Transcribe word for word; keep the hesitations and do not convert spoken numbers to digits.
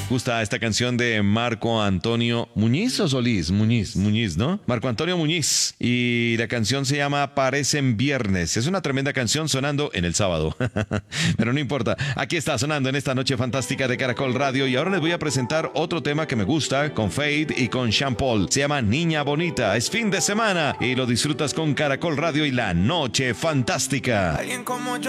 Gusta esta canción de Marco Antonio Muñiz o Solís, Muñiz, Muñiz, ¿no? Marco Antonio Muñiz. Y la canción se llama Parecen Viernes. Es una tremenda canción sonando en el sábado. Pero no importa. Aquí está sonando en esta noche fantástica de Caracol Radio. Y ahora les voy a presentar otro tema que me gusta con Fade y con Sean Paul. Se llama Niña Bonita. Es fin de semana y lo disfrutas con Caracol Radio y la noche fantástica. Alguien como yo.